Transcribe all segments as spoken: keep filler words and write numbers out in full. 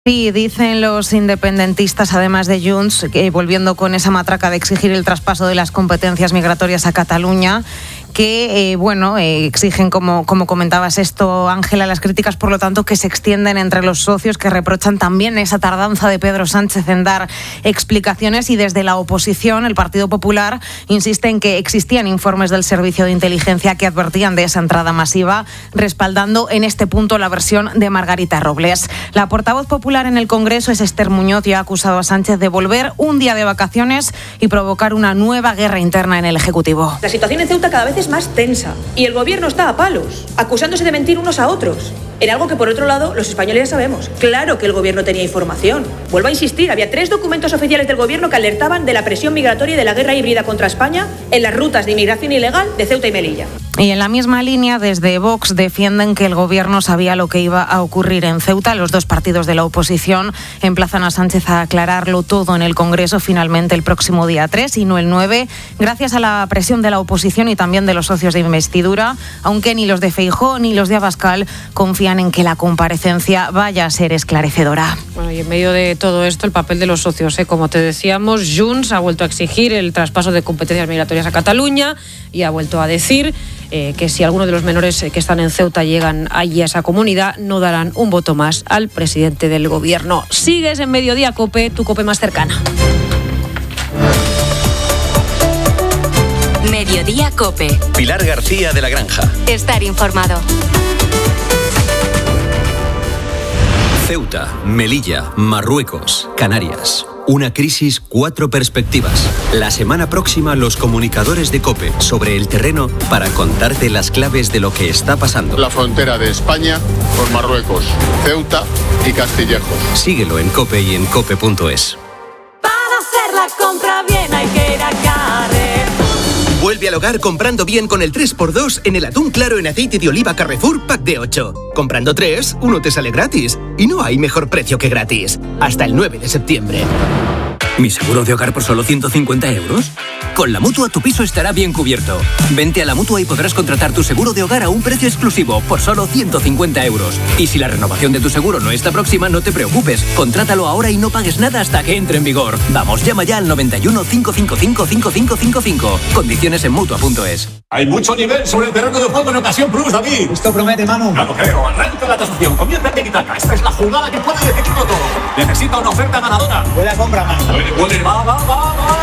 Sí, dicen los independentistas, además de Junts, que volviendo con esa matraca de exigir el traspaso de las competencias migratorias a Cataluña, que, eh, bueno, eh, exigen, como, como comentabas esto, Ángela, las críticas, por lo tanto, que se extienden entre los socios, que reprochan también esa tardanza de Pedro Sánchez en dar explicaciones, y desde la oposición, el Partido Popular insiste en que existían informes del Servicio de Inteligencia que advertían de esa entrada masiva, respaldando en este punto la versión de Margarita Robles. La portavoz popular en el Congreso es Esther Muñoz y ha acusado a Sánchez de volver un día de vacaciones y provocar una nueva guerra interna en el Ejecutivo. La situación en Ceuta cada vez es más tensa y el gobierno está a palos, acusándose de mentir unos a otros, en algo que por otro lado los españoles ya sabemos. Claro que el gobierno tenía información. Vuelvo a insistir, había tres documentos oficiales del gobierno que alertaban de la presión migratoria y de la guerra híbrida contra España en las rutas de inmigración ilegal de Ceuta y Melilla. Y en la misma línea, desde Vox defienden que el gobierno sabía lo que iba a ocurrir en Ceuta. Los dos partidos de la oposición emplazan a Sánchez a aclararlo todo en el Congreso finalmente el próximo día tres y no el nueve, gracias a la presión de la oposición y también de los socios de investidura, aunque ni los de Feijóo ni los de Abascal confían en que la comparecencia vaya a ser esclarecedora. Bueno, y en medio de todo esto, el papel de los socios, ¿eh? Como te decíamos, Junts ha vuelto a exigir el traspaso de competencias migratorias a Cataluña y ha vuelto a decir eh, que si alguno de los menores que están en Ceuta llegan allí a esa comunidad, no darán un voto más al presidente del gobierno. Sigues en Mediodía COPE, tu COPE más cercana. Mediodía COPE. Pilar García de la Granja. Estar informado. Ceuta, Melilla, Marruecos, Canarias. Una crisis, cuatro perspectivas. La semana próxima, los comunicadores de COPE sobre el terreno para contarte las claves de lo que está pasando. La frontera de España con Marruecos, Ceuta y Castillejos. Síguelo en COPE y en cope punto es. Para hacer la compra bien hay que ir a Carrefour. Vuelve al hogar comprando bien con el tres por dos en el atún claro en aceite de oliva Carrefour Pack de ocho. Comprando tres, uno te sale gratis. Y no hay mejor precio que gratis. Hasta el nueve de septiembre. ¿Mi seguro de hogar por solo ciento cincuenta euros? Con la Mutua tu piso estará bien cubierto. Vente a la Mutua y podrás contratar tu seguro de hogar a un precio exclusivo por solo ciento cincuenta euros. Y si la renovación de tu seguro no está próxima, no te preocupes. Contrátalo ahora y no pagues nada hasta que entre en vigor. Vamos, llama ya al noventa y uno, cinco cinco cinco, cinco cinco cinco cinco. Condiciones en Mutua punto es. Hay mucho nivel sobre el terreno de juego en Ocasión Plus, David. Esto promete, Manu. No lo creo. Arranca la tasación. Comienza el tiki-taka. Esta es la jugada que puede decidirlo todo. Necesita una oferta ganadora. Buena compra, Manu. Puede, puede. Va, va, va, va.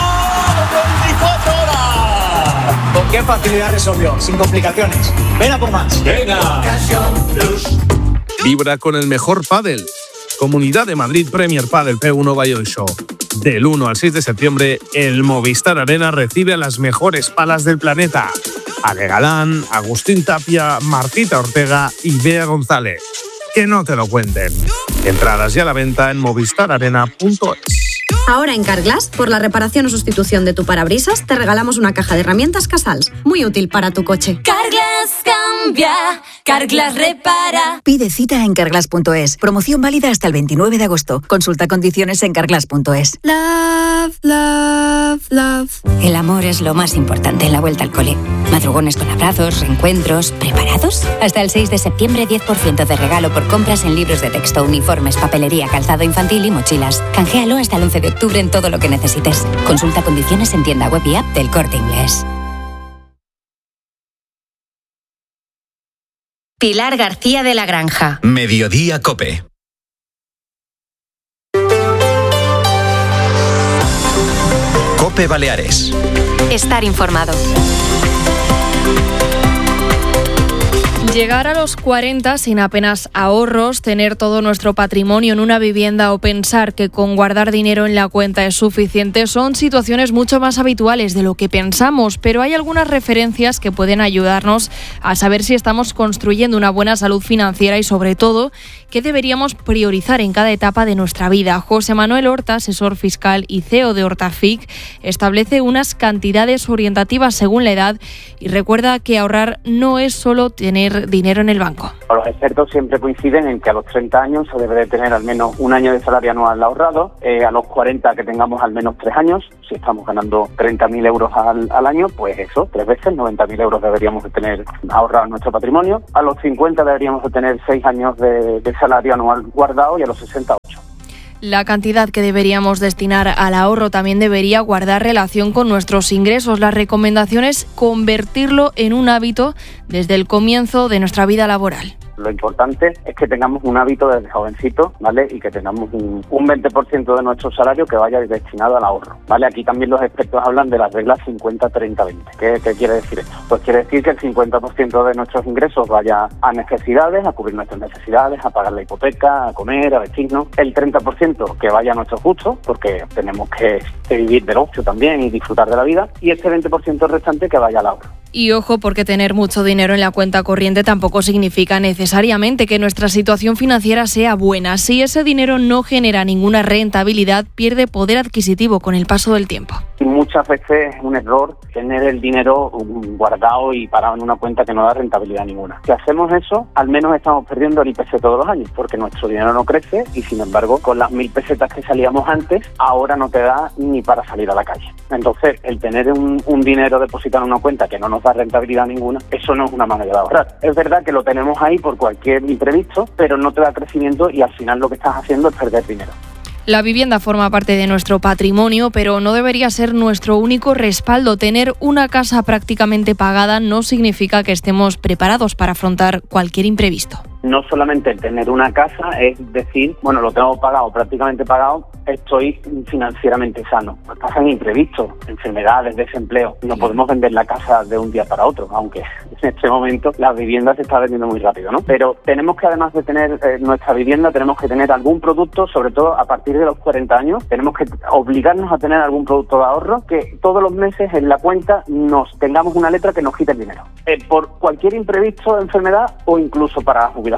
veinticuatro horas. ¿Con qué facilidad resolvió? Sin complicaciones. Ven a por más. Venga. Ocasión Plus. Vibra con el mejor pádel. Comunidad de Madrid Premier Padel P uno Valladolid Show. Del uno al seis de septiembre, el Movistar Arena recibe a las mejores palas del planeta. Ale Galán, Agustín Tapia, Martita Ortega y Bea González. Que no te lo cuenten. Entradas ya a la venta en movistar arena punto es. Ahora en Carglass, por la reparación o sustitución de tu parabrisas, te regalamos una caja de herramientas Casals, muy útil para tu coche. Carglass cambia, Carglass repara. Pide cita en carglass punto es. Promoción válida hasta el veintinueve de agosto. Consulta condiciones en carglass punto es. Love, love, love. El amor es lo más importante en la vuelta al cole. Madrugones con abrazos, reencuentros. ¿Preparados? Hasta el seis de septiembre, diez por ciento de regalo por compras en libros de texto, uniformes, papelería, calzado infantil y mochilas. Canjealo hasta el once de octubre en todo lo que necesites. Consulta condiciones en tienda web y app del Corte Inglés. Pilar García de la Granja. Mediodía COPE. COPE Baleares. Estar informado. Llegar a los cuarenta sin apenas ahorros, tener todo nuestro patrimonio en una vivienda o pensar que con guardar dinero en la cuenta es suficiente son situaciones mucho más habituales de lo que pensamos, pero hay algunas referencias que pueden ayudarnos a saber si estamos construyendo una buena salud financiera y sobre todo qué deberíamos priorizar en cada etapa de nuestra vida. José Manuel Horta, asesor fiscal y C E O de Hortafic, establece unas cantidades orientativas según la edad y recuerda que ahorrar no es solo tener tener dinero en el banco. Los expertos siempre coinciden en que a los treinta años se debe de tener al menos un año de salario anual ahorrado, eh, a los cuarenta que tengamos al menos tres años, si estamos ganando treinta mil euros al, al año, pues eso, tres veces, noventa mil euros deberíamos de tener ahorrado en nuestro patrimonio, a los cincuenta deberíamos de tener seis años de, de salario anual guardado y a los sesenta ocho. La cantidad que deberíamos destinar al ahorro también debería guardar relación con nuestros ingresos. La recomendación es convertirlo en un hábito desde el comienzo de nuestra vida laboral. Lo importante es que tengamos un hábito desde jovencito, ¿vale? Y que tengamos un, un veinte por ciento de nuestro salario que vaya destinado al ahorro, ¿vale? Aquí también los expertos hablan de las reglas cincuenta treinta veinte. ¿Qué, qué quiere decir esto? Pues quiere decir que el cincuenta por ciento de nuestros ingresos vaya a necesidades, a cubrir nuestras necesidades, a pagar la hipoteca, a comer, a vestirnos. El treinta por ciento que vaya a nuestros gustos, porque tenemos que, que vivir del ocio también y disfrutar de la vida. Y este veinte por ciento restante que vaya al ahorro. Y ojo, porque tener mucho dinero en la cuenta corriente tampoco significa necesariamente que nuestra situación financiera sea buena. Si ese dinero no genera ninguna rentabilidad, pierde poder adquisitivo con el paso del tiempo. Muchas veces es un error tener el dinero guardado y parado en una cuenta que no da rentabilidad ninguna. Si hacemos eso, al menos estamos perdiendo el I P C todos los años, porque nuestro dinero no crece y, sin embargo, con las mil pesetas que salíamos antes, ahora no te da ni para salir a la calle. Entonces, el tener un, un dinero depositado en una cuenta que no nos da rentabilidad ninguna, eso no es una manera de ahorrar. Es verdad que lo tenemos ahí por cualquier imprevisto, pero no te da crecimiento y al final lo que estás haciendo es perder dinero. La vivienda forma parte de nuestro patrimonio, pero no debería ser nuestro único respaldo. Tener una casa prácticamente pagada no significa que estemos preparados para afrontar cualquier imprevisto. No solamente el tener una casa es decir, bueno, lo tengo pagado, prácticamente pagado, estoy financieramente sano. Pasan imprevistos, enfermedades, desempleo. No podemos vender la casa de un día para otro, aunque en este momento la vivienda se está vendiendo muy rápido, ¿no? Pero tenemos que, además de tener eh, nuestra vivienda, tenemos que tener algún producto, sobre todo a partir de los cuarenta años, tenemos que obligarnos a tener algún producto de ahorro que todos los meses en la cuenta nos tengamos una letra que nos quite el dinero. Eh, por cualquier imprevisto, enfermedad o incluso para jubilación.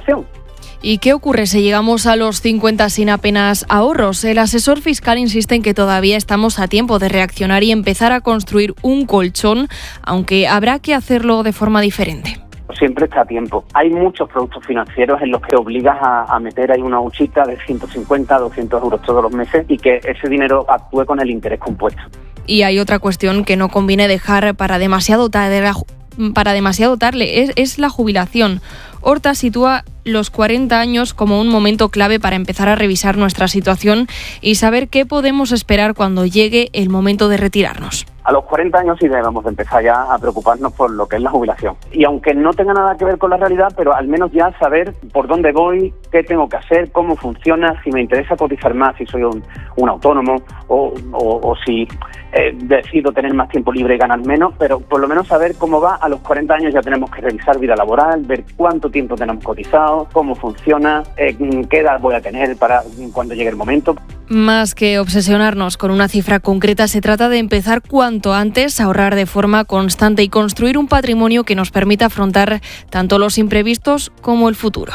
¿Y qué ocurre si llegamos a los cincuenta sin apenas ahorros? El asesor fiscal insiste en que todavía estamos a tiempo de reaccionar y empezar a construir un colchón, aunque habrá que hacerlo de forma diferente. Siempre está a tiempo. Hay muchos productos financieros en los que obligas a, a meter ahí una huchita de ciento cincuenta, doscientos euros todos los meses y que ese dinero actúe con el interés compuesto. Y hay otra cuestión que no conviene dejar para demasiado tarde, para demasiado tarde, es, es la jubilación. Horta sitúa los cuarenta años como un momento clave para empezar a revisar nuestra situación y saber qué podemos esperar cuando llegue el momento de retirarnos. A los cuarenta años sí debemos de empezar ya a preocuparnos por lo que es la jubilación. Y aunque no tenga nada que ver con la realidad, pero al menos ya saber por dónde voy, qué tengo que hacer, cómo funciona, si me interesa cotizar más, si soy un, un autónomo o, o, o si eh, decido tener más tiempo libre y ganar menos, pero por lo menos saber cómo va. A los cuarenta años ya tenemos que revisar vida laboral, ver cuánto tiempo tenemos cotizado, cómo funciona, eh, qué edad voy a tener para cuando llegue el momento. Más que obsesionarnos con una cifra concreta, se trata de empezar cuanto antes a ahorrar de forma constante y construir un patrimonio que nos permita afrontar tanto los imprevistos como el futuro.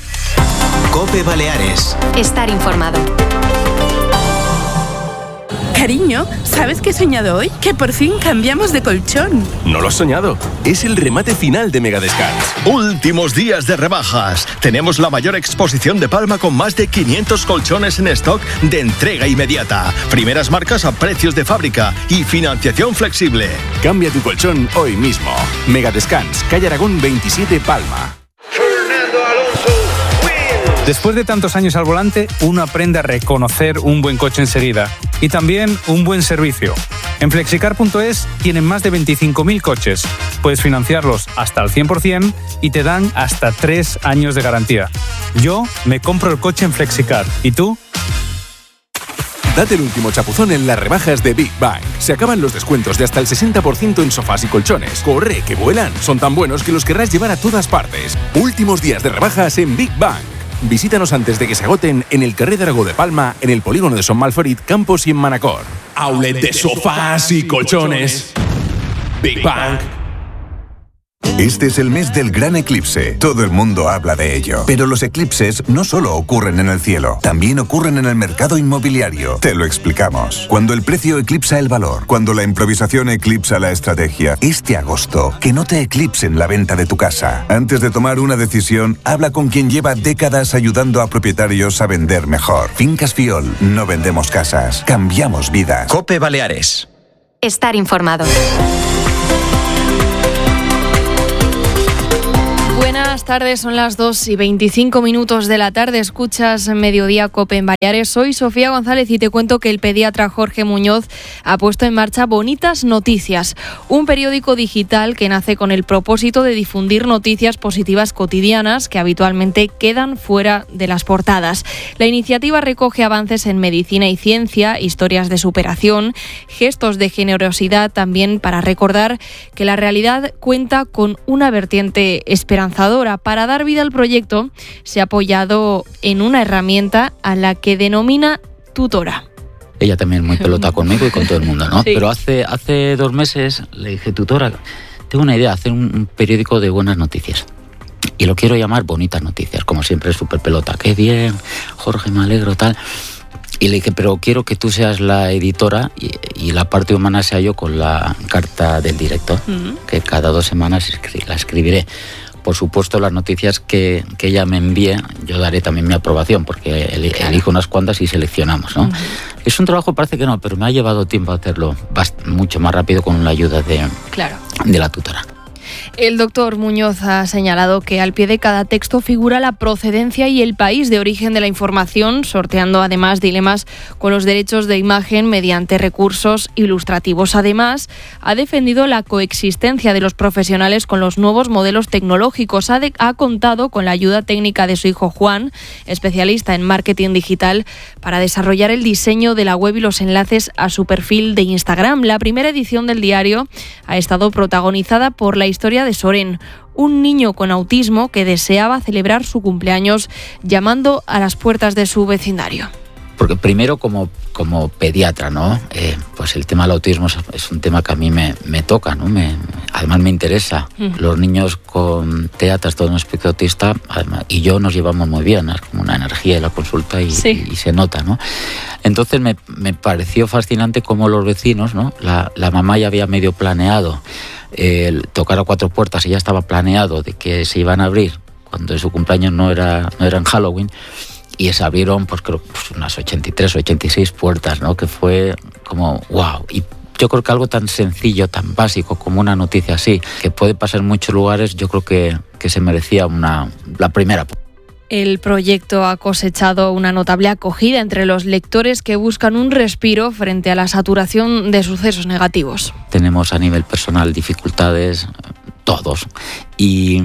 COPE Baleares. Estar informado. Cariño, ¿sabes qué he soñado hoy? Que por fin cambiamos de colchón. No lo has soñado. Es el remate final de Megadescans. Últimos días de rebajas. Tenemos la mayor exposición de Palma con más de quinientos colchones en stock de entrega inmediata. Primeras marcas a precios de fábrica y financiación flexible. Cambia tu colchón hoy mismo. Megadescans, calle Aragón veintisiete, Palma. Después de tantos años al volante, uno aprende a reconocer un buen coche enseguida y también un buen servicio. En flexicar punto es tienen más de veinticinco mil coches. Puedes financiarlos hasta el cien por ciento y te dan hasta tres años de garantía. Yo me compro el coche en Flexicar. ¿Y tú? Date el último chapuzón en las rebajas de Big Bang. Se acaban los descuentos de hasta el sesenta por ciento en sofás y colchones. ¡Corre, que vuelan! Son tan buenos que los querrás llevar a todas partes. Últimos días de rebajas en Big Bang. Visítanos antes de que se agoten en el Carrer de Aragó de Palma, en el polígono de Son Malferit, Campos y en Manacor. Outlet de sofás y colchones. Big Bang. Este es el mes del gran eclipse. Todo el mundo habla de ello. Pero los eclipses no solo ocurren en el cielo, también ocurren en el mercado inmobiliario. Te lo explicamos. Cuando el precio eclipsa el valor, cuando la improvisación eclipsa la estrategia. Este agosto, que no te eclipsen la venta de tu casa. Antes de tomar una decisión, habla con quien lleva décadas ayudando a propietarios a vender mejor. Fincas Fiol. No vendemos casas, cambiamos vidas. COPE Baleares. Estar informado. Buenas tardes, son las dos y veinticinco minutos de la tarde. Escuchas Mediodía COPE en Baleares. Soy Sofía González y te cuento que el pediatra Jorge Muñoz ha puesto en marcha Bonitas Noticias, un periódico digital que nace con el propósito de difundir noticias positivas cotidianas que habitualmente quedan fuera de las portadas. La iniciativa recoge avances en medicina y ciencia, historias de superación, gestos de generosidad también para recordar que la realidad cuenta con una vertiente esperanzadora. Para dar vida al proyecto se ha apoyado en una herramienta a la que denomina tutora. Ella también muy pelota conmigo y con todo el mundo, ¿no? Sí. Pero hace, hace dos meses le dije, tutora, tengo una idea, hacer un, un periódico de buenas noticias. Y lo quiero llamar Bonitas Noticias, como siempre, súper pelota. Qué bien, Jorge, me alegro, tal. Y le dije, pero quiero que tú seas la editora y, y la parte humana sea yo con la carta del director, uh-huh. que cada dos semanas la escribiré. Por supuesto, las noticias que, que ella me envíe, yo daré también mi aprobación, porque el, claro. elijo unas cuantas y seleccionamos, ¿no? Uh-huh. Es un trabajo, parece que no, pero me ha llevado tiempo hacerlo bast- mucho más rápido con la ayuda de, claro. de la tutora. El doctor Muñoz ha señalado que al pie de cada texto figura la procedencia y el país de origen de la información, sorteando además dilemas con los derechos de imagen mediante recursos ilustrativos. Además, ha defendido la coexistencia de los profesionales con los nuevos modelos tecnológicos. Ha, de, ha contado con la ayuda técnica de su hijo Juan, especialista en marketing digital, para desarrollar el diseño de la web y los enlaces a su perfil de Instagram. La primera edición del diario ha estado protagonizada por la historia de Soren, un niño con autismo que deseaba celebrar su cumpleaños llamando a las puertas de su vecindario. Porque primero como, como pediatra, ¿no? Eh, pues el tema del autismo es, es un tema que a mí me, me toca, ¿no? Me, además me interesa. Uh-huh. Los niños con T E A, trastorno espectro autista, además, y yo nos llevamos muy bien, es como una energía de la consulta y, sí. y, y se nota, ¿no? Entonces me, me pareció fascinante cómo los vecinos, ¿no? La, la mamá ya había medio planeado el tocar a cuatro puertas y ya estaba planeado de que se iban a abrir cuando su cumpleaños no era, no era en Halloween. Y se abrieron, pues creo, pues unas ochenta y tres, ochenta y seis puertas, ¿no? Que fue como, wow. Y yo creo que algo tan sencillo, tan básico como una noticia así, que puede pasar en muchos lugares, yo creo que, que se merecía una, la primera. El proyecto ha cosechado una notable acogida entre los lectores que buscan un respiro frente a la saturación de sucesos negativos. Tenemos a nivel personal dificultades, todos. Y,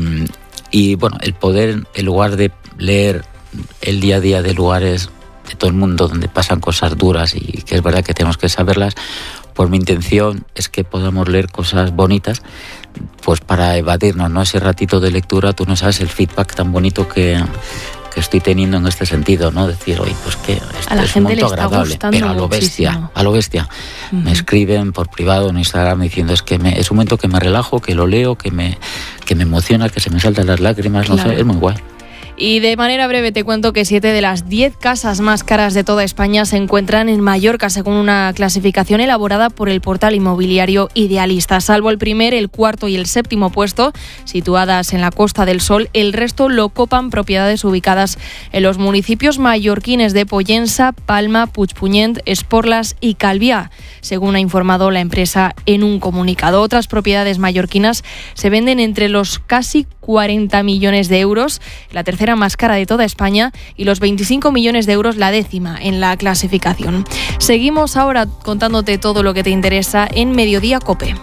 y bueno, el poder, en lugar de leer el día a día de lugares de todo el mundo donde pasan cosas duras y que es verdad que tenemos que saberlas, pues mi intención es que podamos leer cosas bonitas, pues para evadirnos, ¿no? Ese ratito de lectura, tú no sabes el feedback tan bonito que, que estoy teniendo en este sentido, ¿no? Decir, oye, pues que esto es un momento agradable, pero a lo bestia, muchísimo. a lo bestia. Uh-huh. Me escriben por privado en Instagram diciendo es que me, es un momento que me relajo, que lo leo, que me, que me emociona, que se me saltan las lágrimas, claro. no sé, es muy guay. Y de manera breve te cuento que siete de las diez casas más caras de toda España se encuentran en Mallorca, según una clasificación elaborada por el portal inmobiliario Idealista. Salvo el primer, el cuarto y el séptimo puesto, situadas en la Costa del Sol, el resto lo copan propiedades ubicadas en los municipios mallorquines de Pollensa, Palma, Puigpunyent, Esporlas y Calviá, según ha informado la empresa en un comunicado. Otras propiedades mallorquinas se venden entre los casi cuarenta millones de euros, la tercera más cara de toda España, y los veinticinco millones de euros la décima en la clasificación. Seguimos ahora contándote todo lo que te interesa en Mediodía COPE.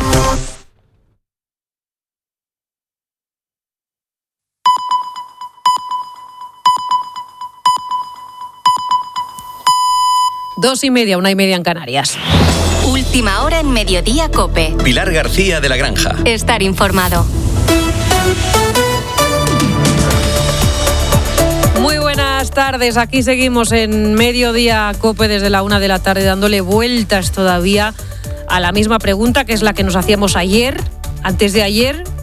Dos y media, una y media en Canarias. Última hora en Mediodía COPE. Pilar García de la Granja. Estar informado. Muy buenas tardes, aquí seguimos en Mediodía COPE desde la una de la tarde dándole vueltas todavía a la misma pregunta que es la que nos hacíamos ayer, antes de ayer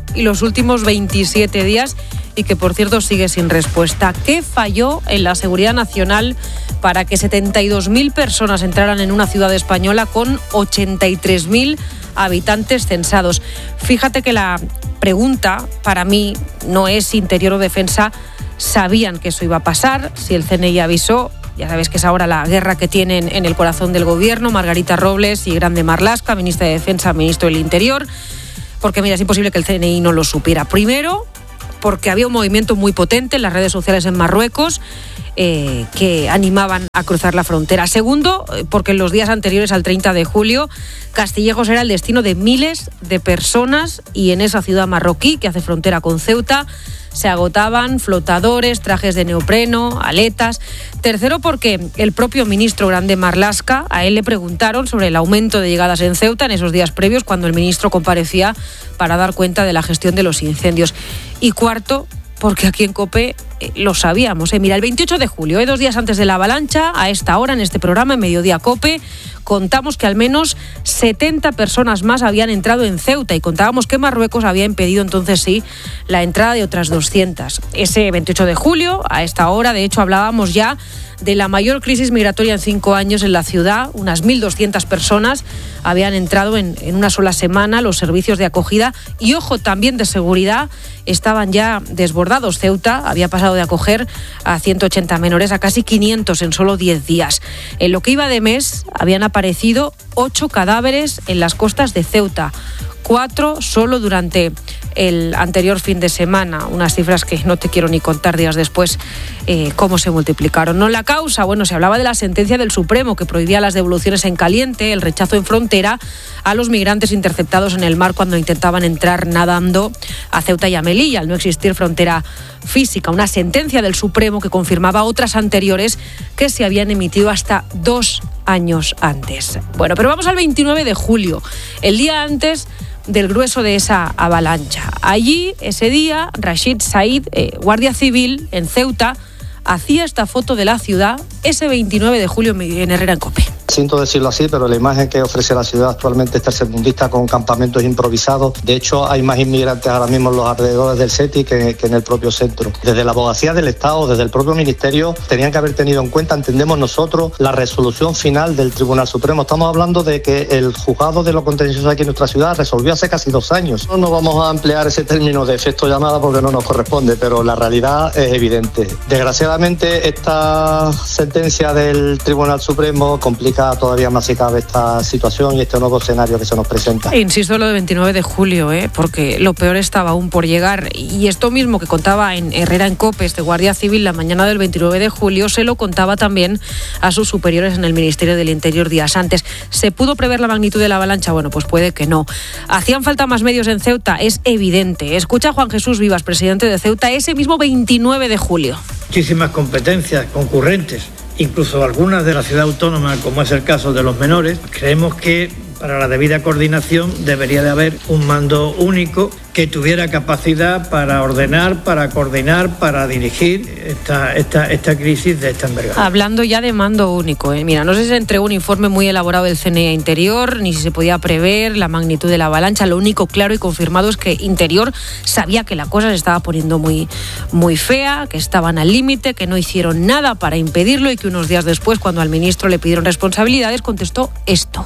y los últimos veintisiete días y que, por cierto, sigue sin respuesta. ¿Qué falló en la seguridad nacional para que setenta y dos mil personas entraran en una ciudad española con ochenta y tres mil habitantes censados? Fíjate que la pregunta para mí no es Interior o Defensa. Sabían que eso iba a pasar. Si el C N I avisó, ya sabes que es ahora la guerra que tienen en el corazón del gobierno Margarita Robles y Grande Marlaska, ministra de Defensa, ministro del Interior, porque mira, es imposible que el C N I no lo supiera. Primero, porque había un movimiento muy potente en las redes sociales en Marruecos eh, que animaban a cruzar la frontera. Segundo, porque en los días anteriores al treinta de julio, Castillejos era el destino de miles de personas y en esa ciudad marroquí que hace frontera con Ceuta se agotaban flotadores, trajes de neopreno, aletas. Tercero, porque el propio ministro Grande Marlaska, a él le preguntaron sobre el aumento de llegadas en Ceuta en esos días previos cuando el ministro comparecía para dar cuenta de la gestión de los incendios. Y cuarto, porque aquí en COPE eh, lo sabíamos. Eh. Mira, el veintiocho de julio, eh, dos días antes de la avalancha, a esta hora en este programa, en Mediodía COPE, contamos que al menos setenta personas más habían entrado en Ceuta y contábamos que Marruecos había impedido entonces sí la entrada de otras doscientas. Ese veintiocho de julio, a esta hora, de hecho, hablábamos ya de la mayor crisis migratoria en cinco años en la ciudad. Unas mil doscientas personas habían entrado en, en una sola semana. Los servicios de acogida y, ojo, también de seguridad estaban ya desbordados. Ceuta había pasado de acoger a ciento ochenta menores a casi quinientos en solo diez días. En lo que iba de mes habían aparecido ocho cadáveres en las costas de Ceuta. Cuatro solo durante el anterior fin de semana, unas cifras que no te quiero ni contar días después eh, cómo se multiplicaron. No la causa, bueno, se hablaba de la sentencia del Supremo que prohibía las devoluciones en caliente, el rechazo en frontera a los migrantes interceptados en el mar cuando intentaban entrar nadando a Ceuta y a Melilla, al no existir frontera física. Una sentencia del Supremo que confirmaba otras anteriores que se habían emitido hasta dos años antes. Bueno, pero vamos al veintinueve de julio, el día antes del grueso de esa avalancha. Allí, ese día, Rashid Said, eh, guardia civil en Ceuta, hacía esta foto de la ciudad ese veintinueve de julio en Herrera en COPE. Siento decirlo así, pero la imagen que ofrece la ciudad actualmente es tercermundista con campamentos improvisados. De hecho, hay más inmigrantes ahora mismo en los alrededores del SETI que, que en el propio centro. Desde la abogacía del Estado, desde el propio Ministerio, tenían que haber tenido en cuenta, entendemos nosotros, la resolución final del Tribunal Supremo. Estamos hablando de que el juzgado de lo contencioso aquí en nuestra ciudad resolvió hace casi dos años. No nos vamos a emplear ese término de efecto llamada porque no nos corresponde, pero la realidad es evidente. Desgraciadamente, esta sentencia del Tribunal Supremo complica todavía más si cabe esta situación y este nuevo escenario que se nos presenta. Insisto en lo del veintinueve de julio, ¿eh? Porque lo peor estaba aún por llegar. Y esto mismo que contaba en Herrera en COPE, este guardia civil, la mañana del veintinueve de julio, se lo contaba también a sus superiores en el Ministerio del Interior días antes. ¿Se pudo prever la magnitud de la avalancha? Bueno, pues puede que no. ¿Hacían falta más medios en Ceuta? Es evidente. Escucha a Juan Jesús Vivas, presidente de Ceuta, ese mismo veintinueve de julio. Muchísimas competencias concurrentes, incluso algunas de la ciudad autónoma, como es el caso de los menores. Creemos que para la debida coordinación debería de haber un mando único que tuviera capacidad para ordenar, para coordinar, para dirigir esta, esta, esta crisis de esta envergadura. Hablando ya de mando único, ¿eh? Mira, no sé si se entregó un informe muy elaborado del C N I a Interior, ni si se podía prever la magnitud de la avalancha. Lo único claro y confirmado es que Interior sabía que la cosa se estaba poniendo muy, muy fea, que estaban al límite, que no hicieron nada para impedirlo y que unos días después, cuando al ministro le pidieron responsabilidades, contestó esto.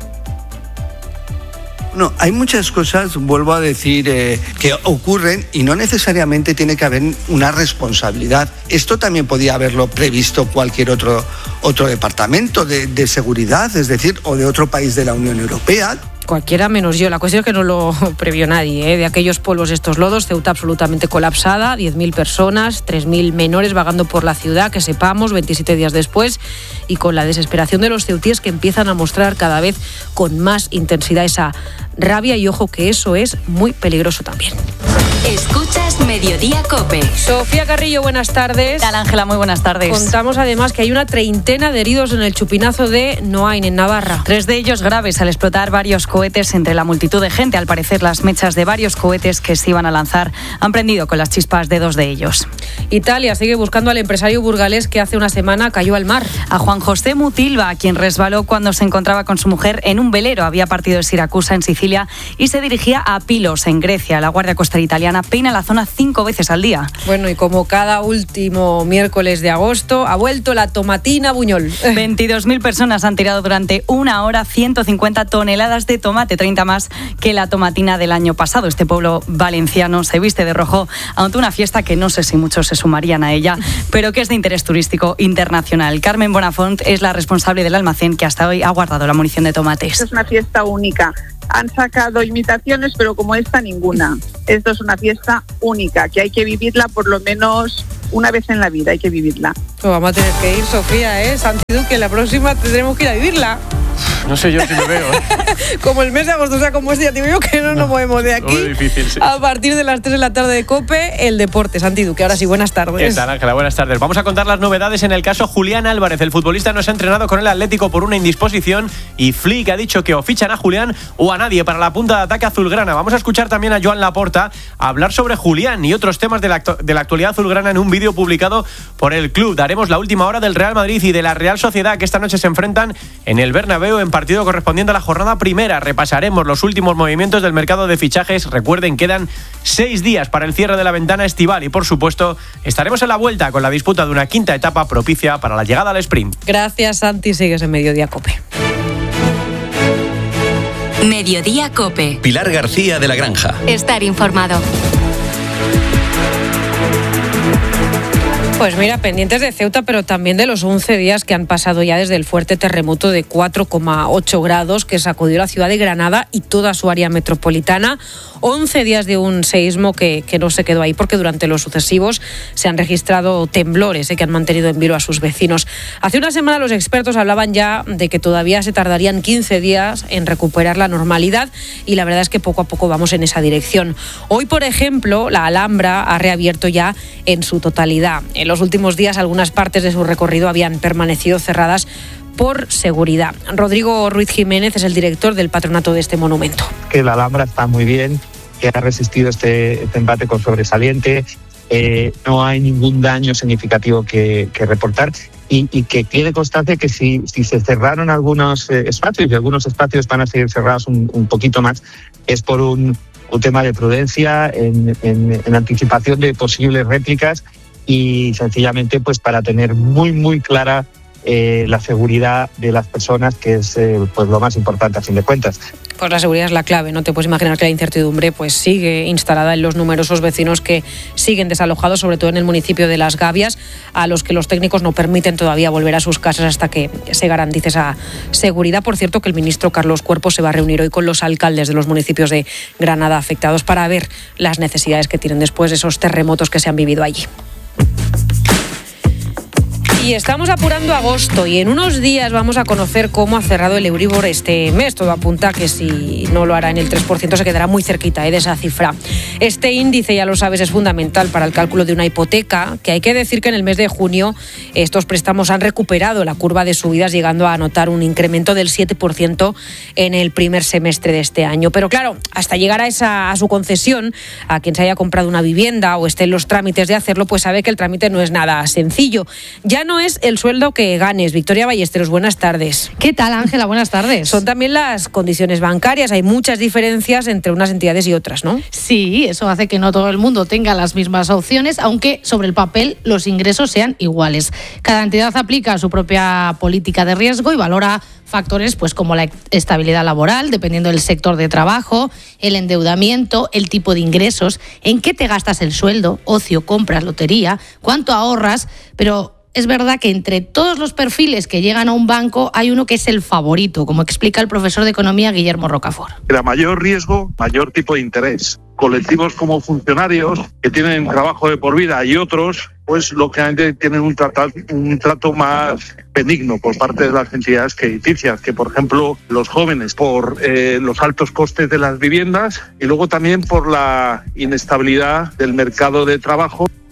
No, hay muchas cosas, vuelvo a decir, eh, que ocurren y no necesariamente tiene que haber una responsabilidad. Esto también podía haberlo previsto cualquier otro, otro departamento de, de seguridad, es decir, o de otro país de la Unión Europea. Cualquiera menos yo. La cuestión es que no lo previó nadie, ¿eh? De aquellos polvos, estos lodos, Ceuta absolutamente colapsada, diez mil personas, tres mil menores vagando por la ciudad, que sepamos, veintisiete días después, y con la desesperación de los ceutíes que empiezan a mostrar cada vez con más intensidad esa rabia, y ojo que eso es muy peligroso también. Escuchas Mediodía COPE. Sofía Carrillo, buenas tardes. ¿Qué tal, Ángela? Muy buenas tardes. Contamos además que hay una treintena de heridos en el chupinazo de Noain, en Navarra. Tres de ellos graves al explotar varios cohetes entre la multitud de gente. Al parecer, las mechas de varios cohetes que se iban a lanzar han prendido con las chispas de dos de ellos. Italia sigue buscando al empresario burgalés que hace una semana cayó al mar. A Juan José Mutilva, quien resbaló cuando se encontraba con su mujer en un velero. Había partido de Siracusa, en Sicilia, y se dirigía a Pilos, en Grecia. La Guardia Costera italiana peina la zona cinco veces al día. Bueno, y como cada último miércoles de agosto, ha vuelto la tomatina Buñol. veintidós mil personas han tirado durante una hora ciento cincuenta toneladas de tomate, treinta más que la tomatina del año pasado. Este pueblo valenciano se viste de rojo ante una fiesta que no sé si muchos se sumarían a ella, pero que es de interés turístico internacional. Carmen Bonafont es la responsable del almacén que hasta hoy ha guardado la munición de tomates. Es una fiesta única. Han sacado imitaciones, pero como esta, ninguna. Esto es una fiesta única, que hay que vivirla por lo menos una vez en la vida, hay que vivirla. Pues vamos a tener que ir, Sofía, ¿eh? Santi Duque, la próxima tendremos que ir a vivirla. No sé yo si lo veo, ¿eh? Como el mes de agosto, o sea, como este, ya te digo que no nos movemos de aquí. Muy difícil, sí. A partir de las tres de la tarde de COPE, el deporte. Santi Duque, ahora sí, buenas tardes. ¿Qué tal, Ángela? Buenas tardes. Vamos a contar las novedades en el caso Julián Álvarez. El futbolista no se ha entrenado con el Atlético por una indisposición y Flick ha dicho que o fichan a Julián o a nadie para la punta de ataque azulgrana. Vamos a escuchar también a Joan Laporta hablar sobre Julián y otros temas de la, actu- de la actualidad azulgrana en un vídeo publicado por el club. Daremos la última hora del Real Madrid y de la Real Sociedad, que esta noche se enfrentan en el Bernabéu en partido correspondiente a la jornada primera. Repasaremos los últimos movimientos del mercado de fichajes. Recuerden, quedan seis días para el cierre de la ventana estival y, por supuesto, estaremos en la vuelta con la disputa de una quinta etapa propicia para la llegada al sprint. Gracias, Santi. Sigues en Mediodía COPE. Mediodía COPE. Pilar García de la Granja. Estar informado. Pues mira, pendientes de Ceuta, pero también de los once días que han pasado ya desde el fuerte terremoto de cuatro coma ocho grados que sacudió la ciudad de Granada y toda su área metropolitana. once días de un seísmo que, que no se quedó ahí, porque durante los sucesivos se han registrado temblores eh, que han mantenido en vilo a sus vecinos. Hace una semana los expertos hablaban ya de que todavía se tardarían quince días en recuperar la normalidad, y la verdad es que poco a poco vamos en esa dirección. Hoy, por ejemplo, la Alhambra ha reabierto ya en su totalidad. En los últimos días algunas partes de su recorrido habían permanecido cerradas por seguridad. Rodrigo Ruiz Jiménez es el director del patronato de este monumento. Que la Alhambra está muy bien, que ha resistido este, este embate con sobresaliente, eh, no hay ningún daño significativo que, que reportar, y, y que quede constancia que si, si se cerraron algunos eh, espacios, y algunos espacios van a seguir cerrados un, un poquito más, es por un, un tema de prudencia en, en, en anticipación de posibles réplicas, y sencillamente pues para tener muy muy clara eh, la seguridad de las personas, que es eh, pues lo más importante a fin de cuentas. Pues la seguridad es la clave, ¿no? Te puedes imaginar que la incertidumbre pues sigue instalada en los numerosos vecinos que siguen desalojados, sobre todo en el municipio de Las Gavias, a los que los técnicos no permiten todavía volver a sus casas hasta que se garantice esa seguridad. Por cierto, que el ministro Carlos Cuerpo se va a reunir hoy con los alcaldes de los municipios de Granada afectados para ver las necesidades que tienen después de esos terremotos que se han vivido allí. Y estamos apurando agosto y en unos días vamos a conocer cómo ha cerrado el Euribor este mes. Todo apunta a que si no lo hará en el tres por ciento se quedará muy cerquita ¿eh? de esa cifra. Este índice, ya lo sabes, es fundamental para el cálculo de una hipoteca, que hay que decir que en el mes de junio estos préstamos han recuperado la curva de subidas, llegando a anotar un incremento del siete por ciento en el primer semestre de este año. Pero claro, hasta llegar a, esa, a su concesión, a quien se haya comprado una vivienda o esté en los trámites de hacerlo, pues sabe que el trámite no es nada sencillo. Ya no es el sueldo que ganes. Victoria Ballesteros, buenas tardes. ¿Qué tal, Ángela? Buenas tardes. Son también las condiciones bancarias. Hay muchas diferencias entre unas entidades y otras, ¿no? Sí, eso hace que no todo el mundo tenga las mismas opciones, aunque sobre el papel los ingresos sean iguales. Cada entidad aplica su propia política de riesgo y valora factores pues como la estabilidad laboral, dependiendo del sector de trabajo, el endeudamiento, el tipo de ingresos, en qué te gastas el sueldo, ocio, compras, lotería, cuánto ahorras, pero es verdad que entre todos los perfiles que llegan a un banco hay uno que es el favorito, como explica el profesor de Economía Guillermo Rocafort. A mayor riesgo, mayor tipo de interés. Colectivos como funcionarios que tienen trabajo de por vida y otros, pues lógicamente tienen un trato, un trato más benigno por parte de las entidades crediticias, que por ejemplo los jóvenes por eh, los altos costes de las viviendas y luego también por la inestabilidad del mercado de trabajo.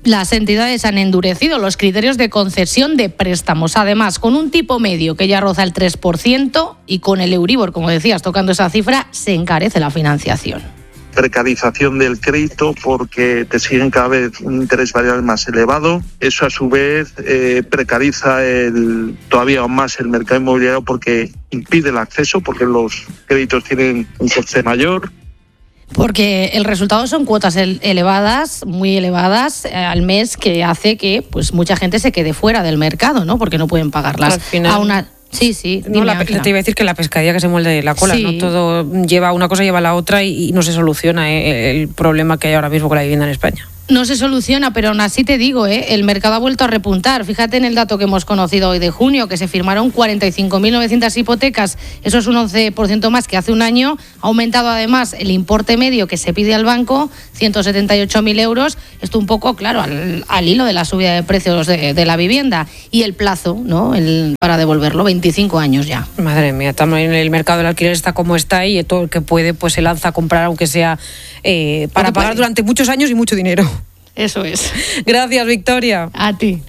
las entidades han endurecido los criterios de concesión de préstamos. Además, con un tipo medio que ya roza el tres por ciento y con el Euribor, como decías, tocando esa cifra, se encarece la financiación. Precarización del crédito porque te siguen cada vez un interés variable más elevado. Eso a su vez eh, precariza el, todavía más el mercado inmobiliario porque impide el acceso, porque los créditos tienen un coste mayor. Porque el resultado son cuotas elevadas, muy elevadas eh, al mes, que hace que pues mucha gente se quede fuera del mercado, ¿no? Porque no pueden pagarlas. Al final... a una... Sí, sí. No, la, te iba a decir que la pescadilla que se muerde la cola, sí. ¿no? Todo lleva una cosa, lleva la otra y, y no se soluciona eh, el problema que hay ahora mismo con la vivienda en España. No se soluciona, pero aún así te digo, ¿eh? El mercado ha vuelto a repuntar. Fíjate en el dato que hemos conocido hoy de junio, que se firmaron cuarenta y cinco mil novecientas hipotecas. Eso es un once por ciento más que hace un año. Ha aumentado además el importe medio que se pide al banco, ciento setenta y ocho mil euros. Esto un poco, claro, al, al hilo de la subida de precios de, de la vivienda. Y el plazo, ¿no? El, para devolverlo, veinticinco años ya. Madre mía, también el mercado del alquiler está como está y todo el que puede pues se lanza a comprar, aunque sea eh, para pagar durante muchos años y mucho dinero. Eso es. Gracias, Victoria. A ti.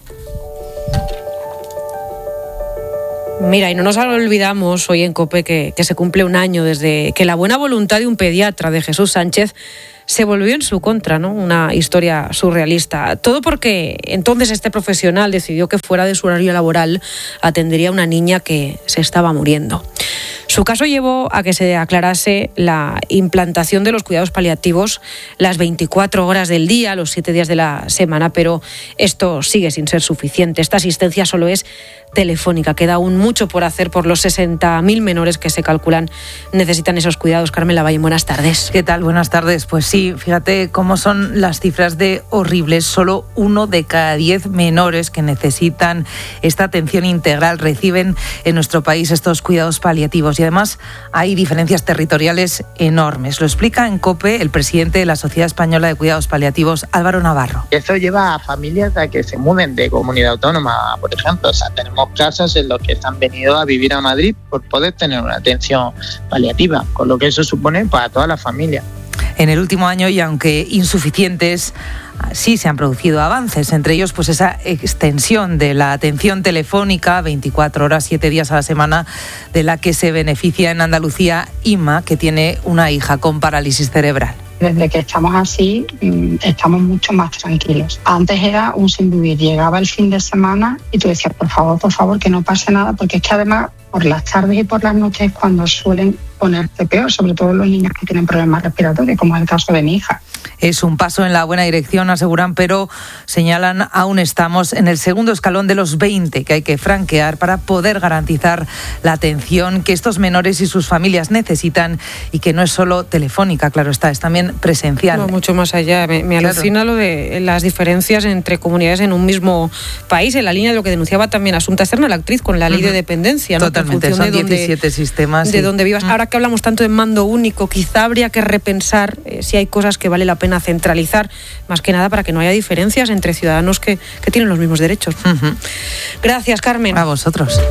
Mira, y no nos olvidamos hoy en COPE que, que se cumple un año desde que la buena voluntad de un pediatra, de Jesús Sánchez, se volvió en su contra, ¿no? Una historia surrealista. Todo porque entonces este profesional decidió que fuera de su horario laboral atendería a una niña que se estaba muriendo. Su caso llevó a que se aclarase la implantación de los cuidados paliativos las veinticuatro horas del día, los siete días de la semana, pero esto sigue sin ser suficiente. Esta asistencia solo es telefónica. Queda aún mucho por hacer por los sesenta mil menores que se calculan necesitan esos cuidados. Carmen Lavalle, buenas tardes. ¿Qué tal? Buenas tardes. Pues sí, fíjate cómo son las cifras de horribles. Solo uno de cada diez menores que necesitan esta atención integral reciben en nuestro país estos cuidados paliativos. Y además hay diferencias territoriales enormes. Lo explica en COPE el presidente de la Sociedad Española de Cuidados Paliativos, Álvaro Navarro. Eso lleva a familias a que se muden de comunidad autónoma, por ejemplo. O sea, tenemos casos en los que se han venido a vivir a Madrid por poder tener una atención paliativa, con lo que eso supone para toda la familia. En el último año, y aunque insuficientes, sí se han producido avances, entre ellos pues esa extensión de la atención telefónica veinticuatro horas, siete días a la semana, de la que se beneficia en Andalucía Inma, que tiene una hija con parálisis cerebral. Desde que estamos así, estamos mucho más tranquilos. Antes era un sin vivir. Llegaba el fin de semana y tú decías, por favor, por favor, que no pase nada, porque es que además por las tardes y por las noches es cuando suelen ponerse peor, sobre todo los niños que tienen problemas respiratorios, como es el caso de mi hija. Es un paso en la buena dirección, aseguran, pero señalan, aún estamos en el segundo escalón de los veinte que hay que franquear para poder garantizar la atención que estos menores y sus familias necesitan y que no es solo telefónica, claro está, es también presencial. No, mucho más allá. Me, me Claro. alucina lo de las diferencias entre comunidades en un mismo país, en la línea de lo que denunciaba también Asunta Externa, la actriz, con la ley de dependencia, ¿no? Totalmente, En función son de dónde- diecisiete sistemas. de sí. donde vivas. Ahora que hablamos tanto de mando único, quizá habría que repensar eh, si hay cosas que vale la pena centralizar, más que nada para que no haya diferencias entre ciudadanos que, que tienen los mismos derechos. Uh-huh. Gracias, Carmen. A vosotros.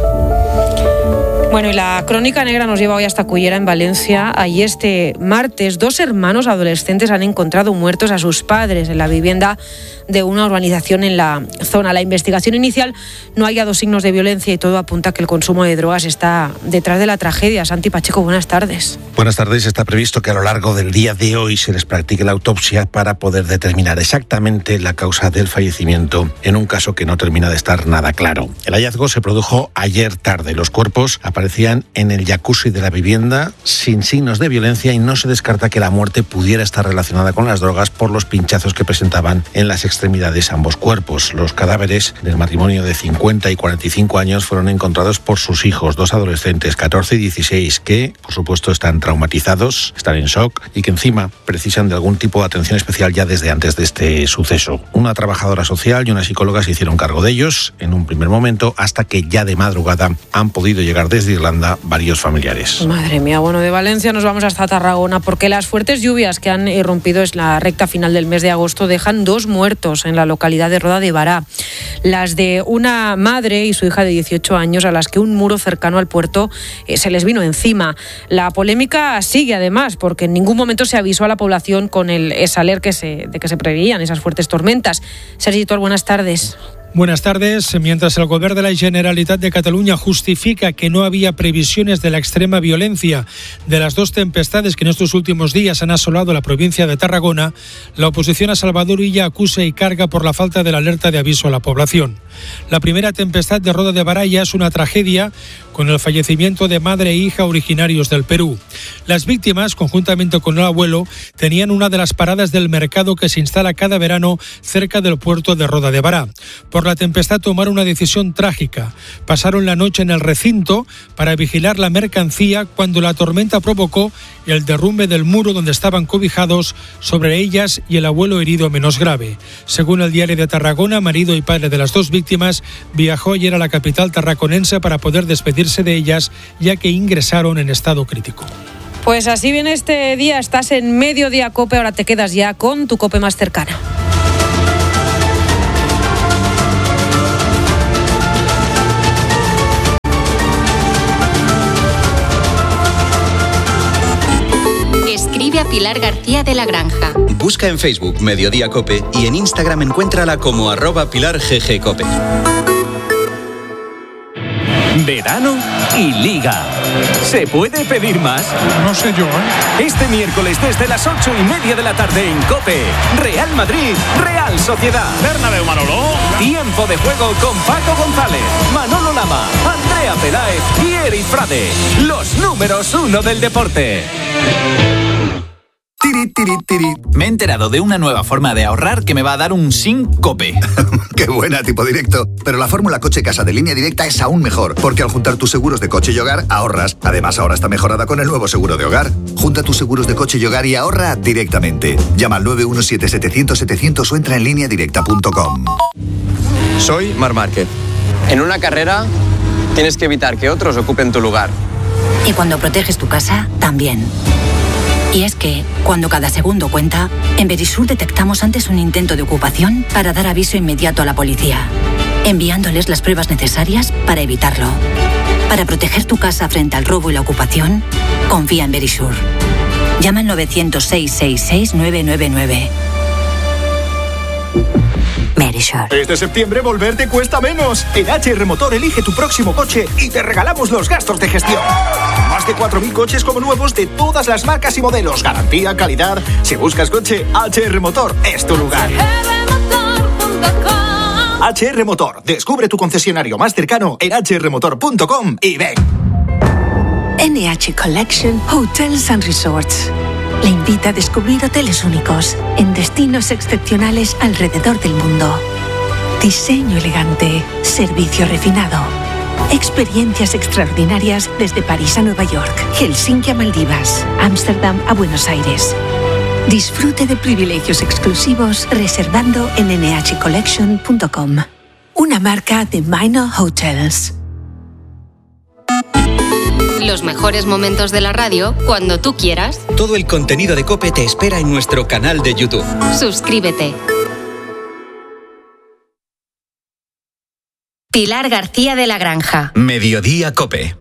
Bueno, y la crónica negra nos lleva hoy hasta Cullera, en Valencia. Ahí este martes, dos hermanos adolescentes han encontrado muertos a sus padres en la vivienda de una urbanización en la zona. La investigación inicial no ha hallado signos de violencia y todo apunta a que el consumo de drogas está detrás de la tragedia. Santi Pacheco, buenas tardes. Buenas tardes. Está previsto que a lo largo del día de hoy se les practique la autopsia para poder determinar exactamente la causa del fallecimiento en un caso que no termina de estar nada claro. El hallazgo se produjo ayer tarde. Los cuerpos aparecían en el jacuzzi de la vivienda sin signos de violencia y no se descarta que la muerte pudiera estar relacionada con las drogas por los pinchazos que presentaban en las extremidades ambos cuerpos. Los cadáveres del matrimonio de cincuenta y cuarenta y cinco años fueron encontrados por sus hijos, dos adolescentes, catorce y dieciséis, que por supuesto están traumatizados, están en shock y que encima precisan de algún tipo de atención especial ya desde antes de este suceso. Una trabajadora social y una psicóloga se hicieron cargo de ellos en un primer momento, hasta que ya de madrugada han podido llegar desde de Irlanda varios familiares. Madre mía, bueno, de Valencia nos vamos hasta Tarragona porque las fuertes lluvias que han irrumpido en la recta final del mes de agosto dejan dos muertos en la localidad de Roda de Bará. Las de una madre y su hija de dieciocho años a las que un muro cercano al puerto eh, se les vino encima. La polémica sigue además porque en ningún momento se avisó a la población con el esaler que se, de que se preveían esas fuertes tormentas. Sergi Tuor, buenas tardes. Buenas tardes. Mientras el Gobierno de la Generalitat de Cataluña justifica que no había previsiones de la extrema violencia de las dos tempestades que en estos últimos días han asolado la provincia de Tarragona, la oposición a Salvador Illa acusa y carga por la falta de la alerta de aviso a la población. La primera tempestad de Roda de Bará ya es una tragedia, con el fallecimiento de madre e hija originarios del Perú. Las víctimas, conjuntamente con el abuelo, tenían una de las paradas del mercado que se instala cada verano cerca del puerto de Roda de Bará. Por la tempestad tomaron una decisión trágica. Pasaron la noche en el recinto para vigilar la mercancía cuando la tormenta provocó el derrumbe del muro donde estaban cobijados sobre ellas y el abuelo herido menos grave. Según el Diario de Tarragona, marido y padre de las dos víctimas viajó ayer a la capital tarraconense para poder despedirse de ellas, ya que ingresaron en estado crítico. Pues así viene este día, estás en Mediodía COPE, ahora te quedas ya con tu COPE más cercana. Escribe a Pilar García de la Granja. Busca en Facebook Mediodía COPE y en Instagram encuéntrala como arroba Pilar G G COPE. Verano y Liga. ¿Se puede pedir más? No sé yo, ¿eh? Este miércoles desde las ocho y media de la tarde en COPE. Real Madrid, Real Sociedad. Bernabéu, Manolo. Tiempo de juego con Paco González, Manolo Lama, Andrea Peláez y Eric Frade. Los números uno del deporte. Tiri, tiri, tiri. Me he enterado de una nueva forma de ahorrar que me va a dar un SINCOPE. ¡Qué buena, tipo directo! Pero la fórmula coche casa de Línea Directa es aún mejor, porque al juntar tus seguros de coche y hogar, ahorras. Además, ahora está mejorada con el nuevo seguro de hogar. Junta tus seguros de coche y hogar y ahorra directamente. Llama al nueve uno siete setecientos setecientos o entra en línea directa punto com. Soy Marc Márquez. En una carrera tienes que evitar que otros ocupen tu lugar. Y cuando proteges tu casa, también. Y es que, cuando cada segundo cuenta, en Verisur detectamos antes un intento de ocupación para dar aviso inmediato a la policía, enviándoles las pruebas necesarias para evitarlo. Para proteger tu casa frente al robo y la ocupación, confía en Verisur. Llama al nueve cero cero, seis seis seis, nueve nueve nueve. Verisur. Este septiembre volver te cuesta menos. En H R Motor elige tu próximo coche y te regalamos los gastos de gestión. Más de cuatro mil coches como nuevos de todas las marcas y modelos. Garantía, calidad. Si buscas coche, H R Motor es tu lugar. H R Motor. Descubre tu concesionario más cercano en h r motor punto com y ven. N H Collection Hotels and Resorts le invita a descubrir hoteles únicos en destinos excepcionales alrededor del mundo. Diseño elegante, servicio refinado, experiencias extraordinarias desde París a Nueva York, Helsinki a Maldivas, Ámsterdam a Buenos Aires. Disfrute de privilegios exclusivos reservando en n h collection punto com. Una marca de Minor Hotels. Los mejores momentos de la radio cuando tú quieras. Todo el contenido de COPE te espera en nuestro canal de YouTube. Suscríbete. Pilar García de la Granja. Mediodía COPE.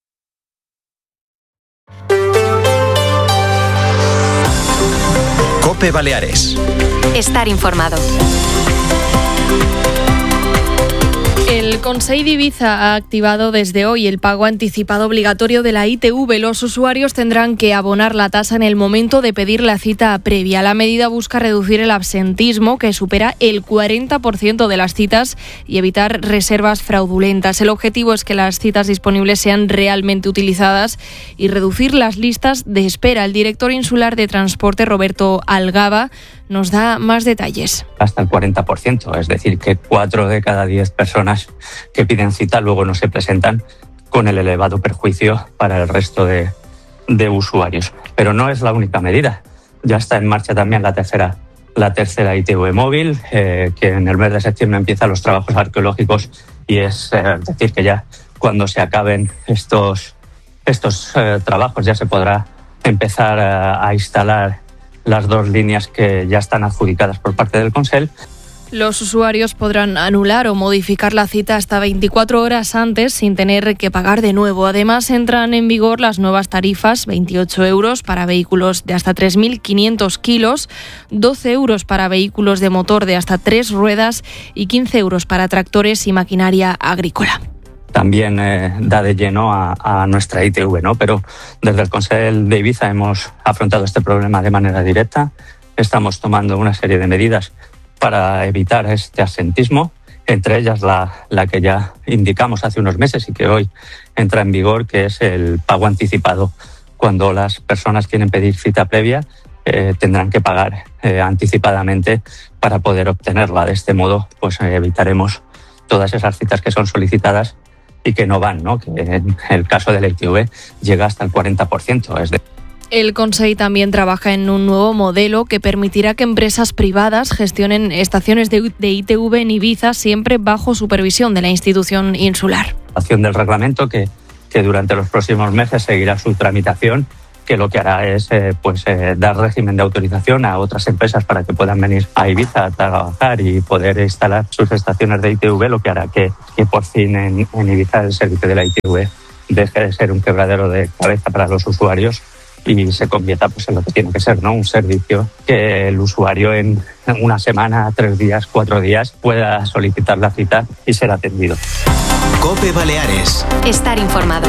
COPE Baleares. Estar informado. El Consell d'Ibiza ha activado desde hoy el pago anticipado obligatorio de la I T V. Los usuarios tendrán que abonar la tasa en el momento de pedir la cita previa. La medida busca reducir el absentismo, que supera el cuarenta por ciento de las citas, y evitar reservas fraudulentas. El objetivo es que las citas disponibles sean realmente utilizadas y reducir las listas de espera. El director insular de Transporte, Roberto Algaba, nos da más detalles. Hasta el cuarenta por ciento, es decir, que cuatro de cada diez personas que piden cita luego no se presentan, con el elevado perjuicio para el resto de, de usuarios. Pero no es la única medida. Ya está en marcha también la tercera, la tercera I T V móvil, eh, que en el mes de septiembre empiezan los trabajos arqueológicos, y es eh, decir que ya cuando se acaben estos, estos eh, trabajos ya se podrá empezar a, a instalar las dos líneas que ya están adjudicadas por parte del Consell. Los usuarios podrán anular o modificar la cita hasta veinticuatro horas antes sin tener que pagar de nuevo. Además, entran en vigor las nuevas tarifas, veintiocho euros para vehículos de hasta tres mil quinientos kilos, doce euros para vehículos de motor de hasta tres ruedas y quince euros para tractores y maquinaria agrícola. También eh, da de lleno a, a nuestra I T V, ¿no? Pero desde el Consell de Ibiza hemos afrontado este problema de manera directa. Estamos tomando una serie de medidas para evitar este absentismo, entre ellas la, la que ya indicamos hace unos meses y que hoy entra en vigor, que es el pago anticipado. Cuando las personas quieren pedir cita previa, eh, tendrán que pagar eh, anticipadamente para poder obtenerla. De este modo, pues eh, evitaremos todas esas citas que son solicitadas y que no van, ¿no? Que en el caso de la I T V llega hasta el cuarenta por ciento. Es de El Consell también trabaja en un nuevo modelo que permitirá que empresas privadas gestionen estaciones de I T V en Ibiza, siempre bajo supervisión de la institución insular. Acción del reglamento que, que durante los próximos meses seguirá su tramitación, que lo que hará es eh, pues, eh, dar régimen de autorización a otras empresas para que puedan venir a Ibiza a trabajar y poder instalar sus estaciones de I T V, lo que hará que, que por fin en, en Ibiza el servicio de la I T V deje de ser un quebradero de cabeza para los usuarios y se convierta pues, en lo que tiene que ser, ¿no? Un servicio que el usuario en una semana, tres días, cuatro días pueda solicitar la cita y ser atendido. COPE Baleares. Estar informado.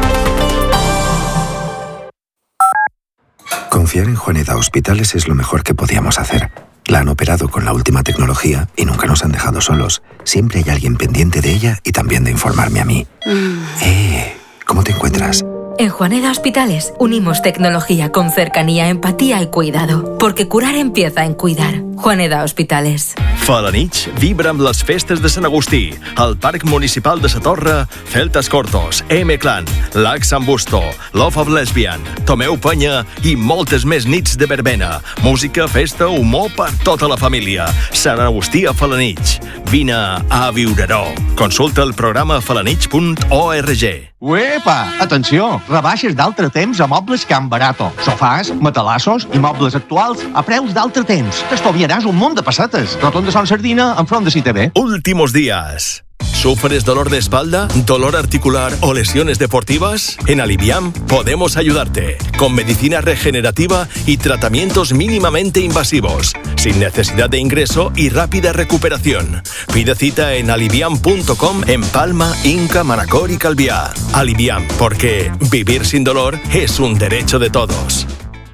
Confiar en Juaneda Hospitales es lo mejor que podíamos hacer. La han operado con la última tecnología y nunca nos han dejado solos. Siempre hay alguien pendiente de ella y también de informarme a mí. Mm. Eh, ¿cómo te encuentras? En Juaneda Hospitales unimos tecnología con cercanía, empatía y cuidado, porque curar empieza en cuidar. Juaneda Hospitales. Falanich vibra amb les festes de Sant Agustí. El Parc Municipal de Sa Torre, Celtas Cortos, M-Clan, Lac Sant Busto, Love of Lesbian, Tomeu Penya i moltes més nits de verbena. Música, festa, humor per tota la família. Sant Agustí a Falanich. Vine a viure-ho. Consulta el programa falanich punt org. Uepa! Atenció! Rebaixes d'altre temps a Mobles Can Barato. Sofàs, matalassos i mobles actuals a preus d'altre temps. T'estalviaràs un munt de pessetes. Rotonda Son Sardina, enfront de C I T V. Últimos días. ¿Sufres dolor de espalda, dolor articular o lesiones deportivas? En Aliviam podemos ayudarte con medicina regenerativa y tratamientos mínimamente invasivos, sin necesidad de ingreso y rápida recuperación. Pide cita en aliviam punto com en Palma, Inca, Manacor y Calviá. Aliviam, porque vivir sin dolor es un derecho de todos.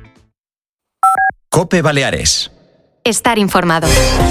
COPE Baleares. Estar informado.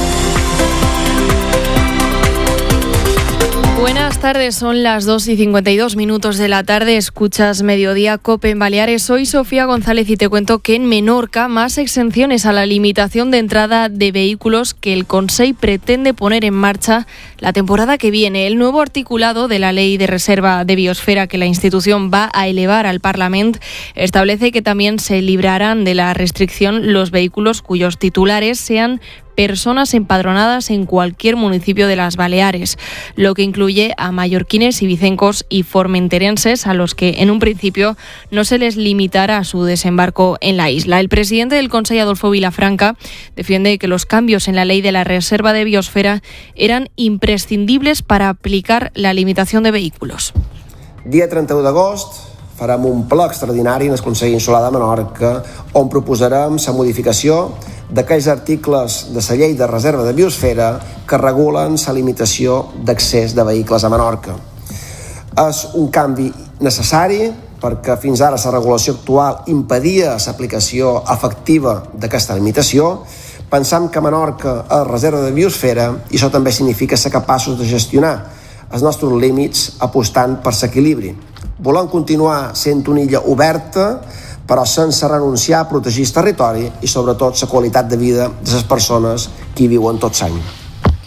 Buenas tardes, son las dos y cincuenta y dos minutos de la tarde, escuchas Mediodía COPE en Baleares. Soy Sofía González y te cuento que en Menorca más exenciones a la limitación de entrada de vehículos que el Consell pretende poner en marcha la temporada que viene. El nuevo articulado de la Ley de Reserva de Biosfera que la institución va a elevar al Parlamento establece que también se librarán de la restricción los vehículos cuyos titulares sean personas empadronadas en cualquier municipio de las Baleares, lo que incluye a mallorquines, ibicencos y formenterenses, a los que en un principio no se les limitará su desembarco en la isla. El presidente del Consell, Adolfo Vilafranca, defiende que los cambios en la ley de la Reserva de Biosfera eran imprescindibles para aplicar la limitación de vehículos. Dia trenta-u d'agost farem un ple extraordinari en el Consell Insular de Menorca on proposarem la modificació d'aquells articles de la llei de reserva de biosfera que regulen la limitació d'accés de vehicles a Menorca. És un canvi necessari perquè fins ara la regulació actual impedia l'aplicació efectiva d'aquesta limitació. Pensam que Menorca és reserva de biosfera i això també significa ser capaços de gestionar els nostres límits apostant per l'equilibri. Volem continuar sent una illa oberta, però sense renunciar a protegir el territori i sobretot la qualitat de vida de les persones que hi viuen tot l'any.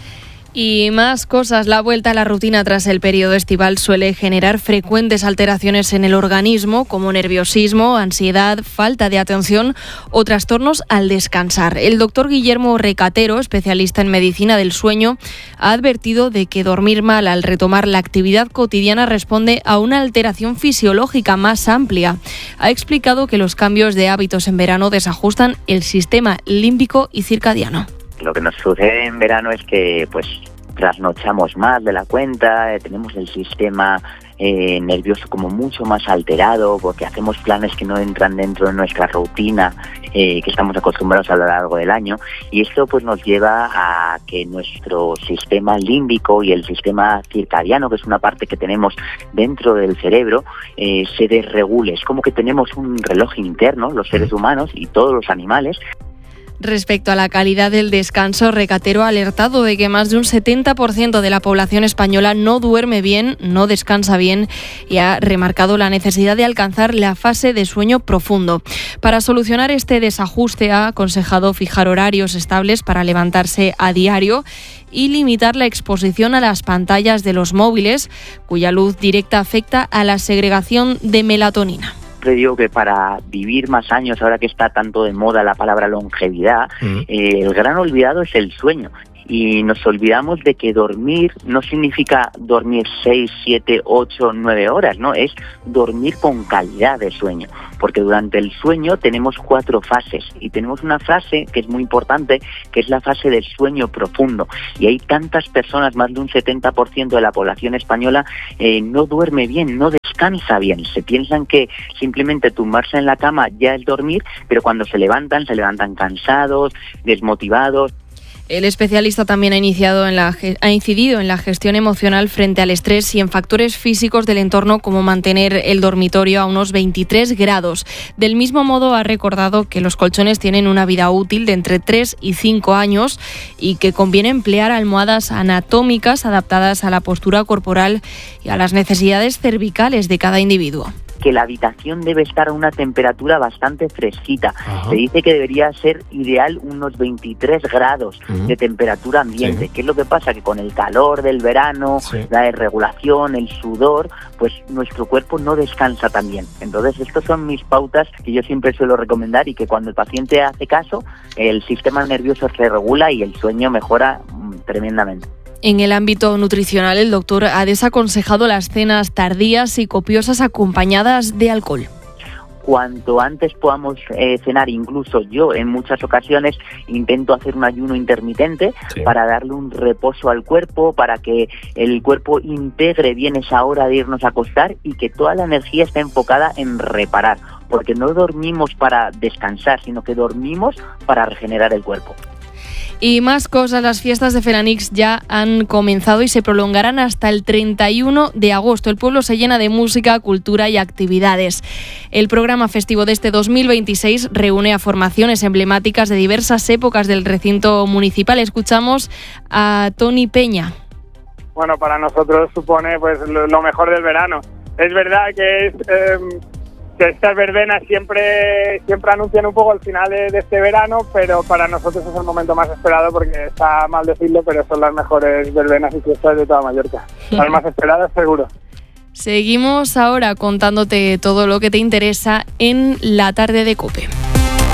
Y más cosas. La vuelta a la rutina tras el periodo estival suele generar frecuentes alteraciones en el organismo, como nerviosismo, ansiedad, falta de atención o trastornos al descansar. El doctor Guillermo Recatero, especialista en medicina del sueño, ha advertido de que dormir mal al retomar la actividad cotidiana responde a una alteración fisiológica más amplia. Ha explicado que los cambios de hábitos en verano desajustan el sistema límbico y circadiano. Lo que nos sucede en verano es que pues trasnochamos más de la cuenta, eh, tenemos el sistema eh, nervioso como mucho más alterado porque hacemos planes que no entran dentro de nuestra rutina eh, que estamos acostumbrados a lo largo del año, y esto pues nos lleva a que nuestro sistema límbico y el sistema circadiano, que es una parte que tenemos dentro del cerebro, eh, se desregule. Es como que tenemos un reloj interno, los seres humanos y todos los animales. Respecto a la calidad del descanso, Recatero ha alertado de que más de un setenta por ciento de la población española no duerme bien, no descansa bien, y ha remarcado la necesidad de alcanzar la fase de sueño profundo. Para solucionar este desajuste ha aconsejado fijar horarios estables para levantarse a diario y limitar la exposición a las pantallas de los móviles, cuya luz directa afecta a la segregación de melatonina. Siempre digo que para vivir más años, ahora que está tanto de moda la palabra longevidad, mm. eh, el gran olvidado es el sueño. Y nos olvidamos de que dormir no significa dormir seis, siete, ocho, nueve horas, ¿no? Es dormir con calidad de sueño. Porque durante el sueño tenemos cuatro fases. Y tenemos una fase que es muy importante, que es la fase del sueño profundo. Y hay tantas personas, más de un setenta por ciento de la población española, eh, no duerme bien, no descansa bien. Se piensan que simplemente tumbarse en la cama ya es dormir, pero cuando se levantan, se levantan cansados, desmotivados. El especialista también ha, iniciado en la, ha incidido en la gestión emocional frente al estrés y en factores físicos del entorno, como mantener el dormitorio a unos veintitrés grados. Del mismo modo, ha recordado que los colchones tienen una vida útil de entre tres y cinco años y que conviene emplear almohadas anatómicas adaptadas a la postura corporal y a las necesidades cervicales de cada individuo. Que la habitación debe estar a una temperatura bastante fresquita. Ajá. Se dice que debería ser ideal unos veintitrés grados uh-huh. de temperatura ambiente. Sí. ¿Qué es lo que pasa? Que con el calor del verano, sí. la desregulación, el sudor, pues nuestro cuerpo no descansa tan bien. Entonces, estas son mis pautas que yo siempre suelo recomendar, y que cuando el paciente hace caso, el sistema nervioso se regula y el sueño mejora mmm, tremendamente. En el ámbito nutricional, el doctor ha desaconsejado las cenas tardías y copiosas acompañadas de alcohol. Cuanto antes podamos eh, cenar, incluso yo en muchas ocasiones intento hacer un ayuno intermitente sí. para darle un reposo al cuerpo, para que el cuerpo integre bien esa hora de irnos a acostar y que toda la energía esté enfocada en reparar, porque no dormimos para descansar, sino que dormimos para regenerar el cuerpo. Y más cosas, las fiestas de Felanix ya han comenzado y se prolongarán hasta el treinta y uno de agosto. El pueblo se llena de música, cultura y actividades. El programa festivo de este dos mil veintiséis reúne a formaciones emblemáticas de diversas épocas del recinto municipal. Escuchamos a Tony Peña. Bueno, para nosotros supone pues lo mejor del verano. Es verdad que es... Eh... que estas verbenas siempre siempre anuncian un poco el final de, de este verano, pero para nosotros es el momento más esperado, porque está mal decirlo, pero son las mejores verbenas y fiestas de toda Mallorca. Las más esperadas, seguro. Seguimos ahora contándote todo lo que te interesa en La Tarde de COPE.